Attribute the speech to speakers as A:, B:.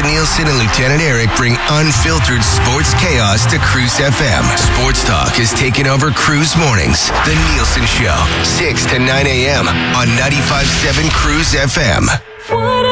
A: Jason Nielsen and Lieutenant Eric bring unfiltered sports chaos to Cruise FM. Sports talk is taking over Cruise Mornings. The Nielsen Show, 6 to 9 a.m. on 95.7 Cruise FM.